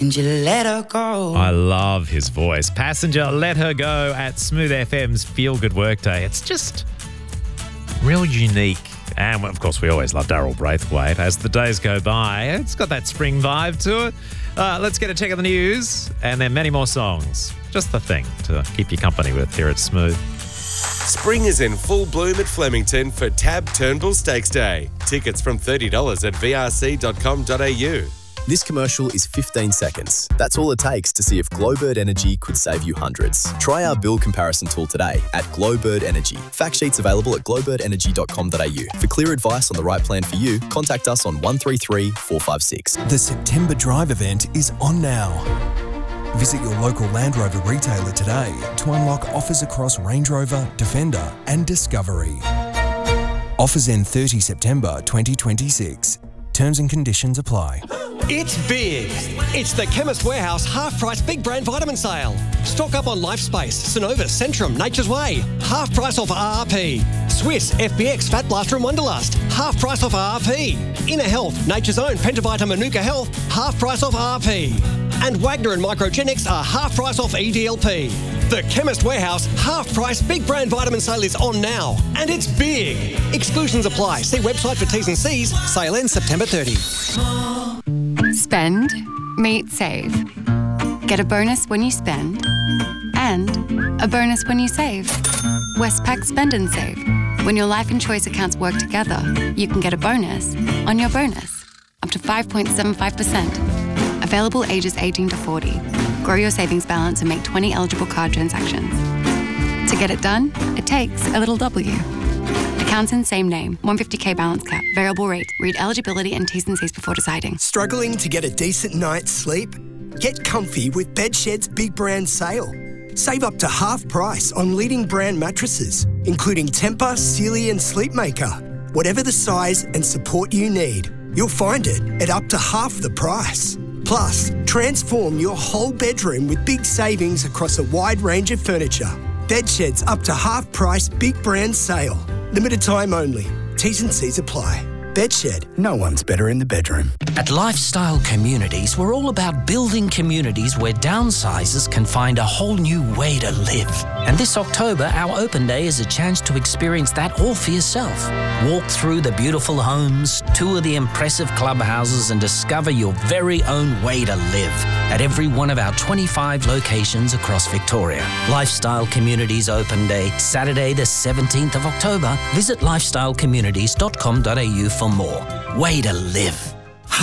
and you let her go. I love his voice. Passenger, Let Her Go at Smooth FM's Feel Good Workday. It's just real unique. And, of course, we always love Daryl Braithwaite. As the days go by, it's got that spring vibe to it. Let's get a check of the news, and then many more songs. Just the thing to keep you company with here at Smooth. Spring is in full bloom at Flemington for Tab Turnbull Stakes Day. Tickets from $30 at vrc.com.au. This commercial is 15 seconds. That's all it takes to see if Glowbird Energy could save you hundreds. Try our bill comparison tool today at Glowbird Energy. Fact sheets available at glowbirdenergy.com.au. For clear advice on the right plan for you, contact us on 133 456. The September Drive event is on now. Visit your local Land Rover retailer today to unlock offers across Range Rover, Defender and Discovery. Offers end 30 September 2026. Terms and conditions apply. It's big. It's the Chemist Warehouse half-price big brand vitamin sale. Stock up on Lifespace, Synovus, Centrum, Nature's Way. Half price off RRP. Swiss, FBX, Fat Blaster and Wonderlust. Half price off RRP. Inner Health, Nature's Own, Pentavita, Manuka Health. Half price off RRP. And Wagner and Microgenics are half price off EDLP. The Chemist Warehouse half-price big brand vitamin sale is on now. And it's big. Exclusions apply. See website for T's and C's. Sale ends September 30. Spend, meet, save. Get a bonus when you spend. And a bonus when you save. Westpac Spend and Save. When your Life and Choice accounts work together, you can get a bonus on your bonus. Up to 5.75%. Available ages 18 to 40. Grow your savings balance and make 20 eligible card transactions. To get it done, it takes a little W. Accounts in same name. 150k balance cap. Variable rate. Read eligibility and T's and C's before deciding. Struggling to get a decent night's sleep? Get comfy with Bedshed's big brand sale. Save up to half price on leading brand mattresses, including Tempur, Sealy and Sleepmaker. Whatever the size and support you need, you'll find it at up to half the price. Plus, transform your whole bedroom with big savings across a wide range of furniture. Bedshed's up to half price big brand sale. Limited time only. T's and C's apply. Bedshed, no one's better in the bedroom. At Lifestyle Communities, we're all about building communities where downsizers can find a whole new way to live. And this October, our open day is a chance to experience that all for yourself. Walk through the beautiful homes, tour the impressive clubhouses and discover your very own way to live at every one of our 25 locations across Victoria. Lifestyle Communities Open Day, Saturday the 17th of October. Visit lifestylecommunities.com.au for more. Way to live.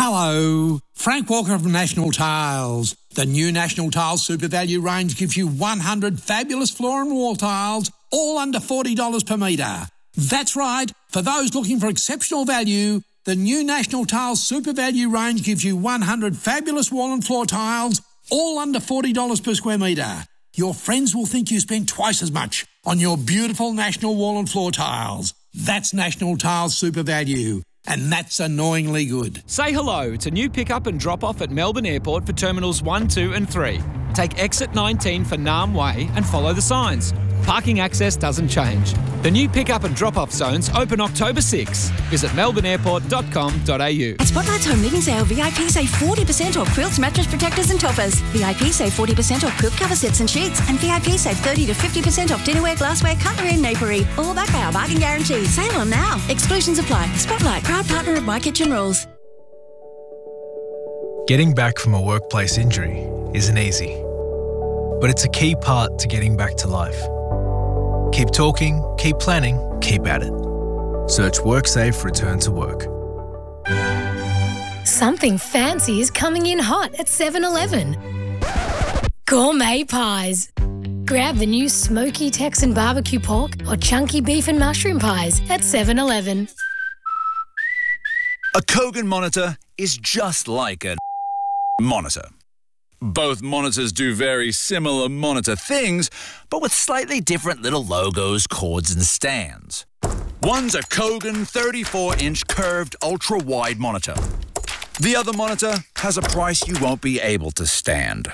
Hello, Frank Walker from National Tiles. The new National Tiles Super Value range gives you 100 fabulous floor and wall tiles, all under $40 per metre. That's right, for those looking for exceptional value, the new National Tiles Super Value range gives you 100 fabulous wall and floor tiles, all under $40 per square metre. Your friends will think you spent twice as much on your beautiful National wall and floor tiles. That's National Tiles Super Value. And that's annoyingly good. Say hello to new pick-up and drop-off at Melbourne Airport for Terminals 1, 2 and 3. Take exit 19 for Naarm Way and follow the signs. Parking access doesn't change. The new pick-up and drop-off zones open October 6. Visit melbourneairport.com.au. At Spotlight's Home Living Sale, VIP save 40% off quilts, mattress protectors and toppers. VIP save 40% off quilt cover sets and sheets. And VIP save 30 to 50% off dinnerware, glassware, cutlery and napery. All backed by our bargain guarantee. Sale on now. Exclusions apply. Spotlight, proud partner of My Kitchen Rules. Getting back from a workplace injury isn't easy, but it's a key part to getting back to life. Keep talking, keep planning, keep at it. Search WorkSafe Return to Work. Something fancy is coming in hot at 7-Eleven. Gourmet pies. Grab the new smoky Texan barbecue pork or chunky beef and mushroom pies at 7-Eleven. A Kogan monitor is just like a monitor. Both monitors do very similar monitor things, but with slightly different little logos, cords and stands. One's a Kogan 34-inch curved ultra-wide monitor. The other monitor has a price you won't be able to stand.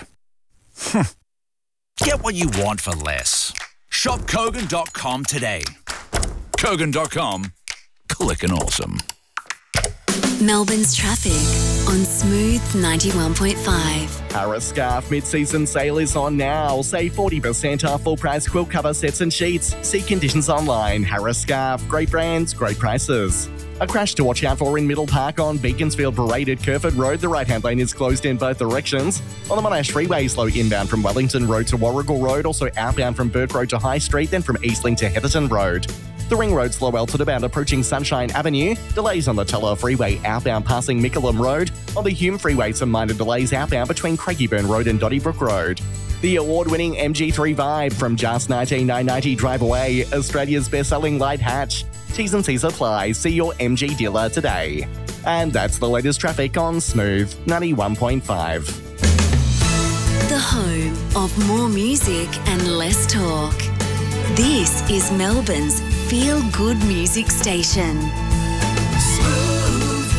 Get what you want for less. Shop Kogan.com today. Kogan.com. Clickin' awesome. Melbourne's traffic on Smooth 91.5. Harris Scarf mid-season sale is on now. Save 40% off full price quilt cover sets and sheets. See conditions online. Harris Scarf. Great brands, great prices. A crash to watch out for in Middle Park on Beaconsfield Parade at Kerford Road. The right-hand lane is closed in both directions. On the Monash Freeway, slow inbound from Wellington Road to Warrigal Road. Also outbound from Burke Road to High Street, then from Eastling to Heatherton Road. The Ring Road slow well to about approaching Sunshine Avenue. Delays on the Teller Freeway outbound passing Mickleham Road. On the Hume Freeway, some minor delays outbound between Craigieburn Road and Donnybrook Road. The award-winning MG3 Vibe from Just 19,990 Drive Away, Australia's best-selling light hatch. T's and C's apply. See your MG dealer today. And that's the latest traffic on Smooth 91.5. The home of more music and less talk. This is Melbourne's feel-good music station. Smooth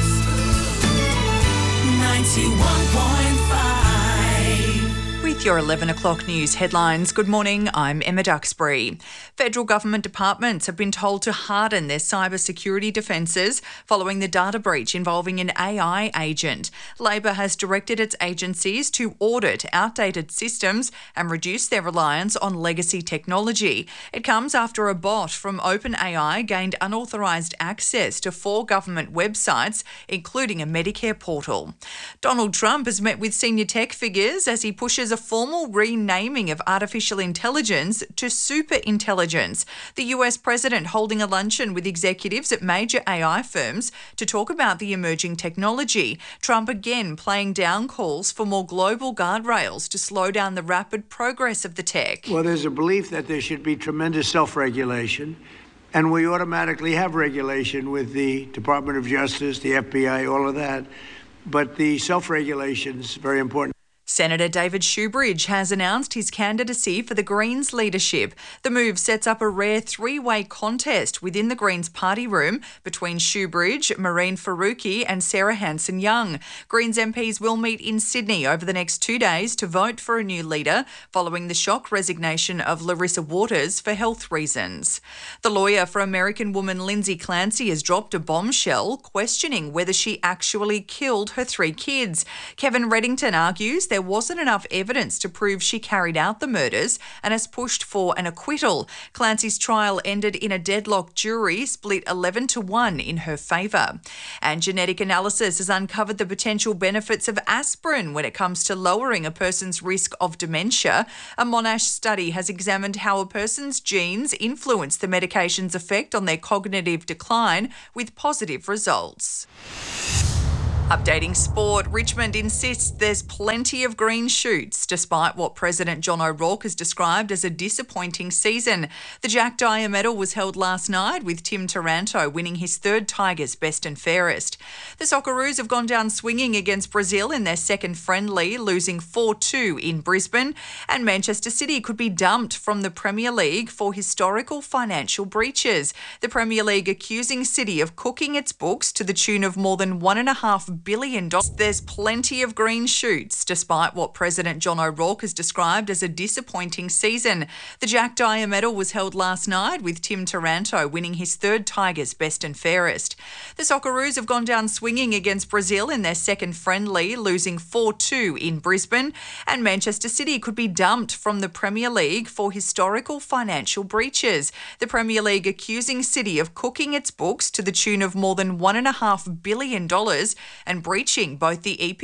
91.5. With your 11 o'clock news headlines, good morning, I'm Emma Duxbury. Federal government departments have been told to harden their cyber security defences following the data breach involving an AI agent. Labor has directed its agencies to audit outdated systems and reduce their reliance on legacy technology. It comes after a bot from OpenAI gained unauthorised access to 4 government websites, including a Medicare portal. Donald Trump has met with senior tech figures as he pushes a formal renaming of artificial intelligence to superintelligence. The US president holding a luncheon with executives at major AI firms to talk about the emerging technology. Trump again playing down calls for more global guardrails to slow down the rapid progress of the tech. Well, there's a belief that there should be tremendous self-regulation, and we automatically have regulation with the Department of Justice, the FBI, all of that. But the self-regulation is very important. Senator David Shoebridge has announced his candidacy for the Greens leadership. The move sets up a rare 3-way contest within the Greens party room between Shoebridge, Maureen Faruqi and Sarah Hanson-Young. Greens MPs will meet in Sydney over the next 2 days to vote for a new leader following the shock resignation of Larissa Waters for health reasons. The lawyer for American woman Lindsay Clancy has dropped a bombshell questioning whether she actually killed her 3 kids. Kevin Reddington argues there wasn't enough evidence to prove she carried out the murders and has pushed for an acquittal. Clancy's trial ended in a deadlocked jury split 11-1 in her favour. And genetic analysis has uncovered the potential benefits of aspirin when it comes to lowering a person's risk of dementia. A Monash study has examined how a person's genes influence the medication's effect on their cognitive decline with positive results. Updating sport, Richmond insists there's plenty of green shoots despite what President John O'Rourke has described as a disappointing season. The Jack Dyer medal was held last night with Tim Taranto winning his 3rd Tigers Best and Fairest. The Socceroos have gone down swinging against Brazil in their second friendly, losing 4-2 in Brisbane, and Manchester City could be dumped from the Premier League for historical financial breaches. The Premier League accusing City of cooking its books to the tune of more than $1.5 billion. There's plenty of green shoots despite what President John O'Rourke has described as a disappointing season. The Jack Dyer medal was held last night with Tim Taranto winning his 3rd Tigers Best and Fairest. The Socceroos have gone down swinging against Brazil in their second friendly, losing 4-2 in Brisbane, and Manchester City could be dumped from the Premier League for historical financial breaches. The Premier League accusing City of cooking its books to the tune of more than $1.5 billion and breaching both the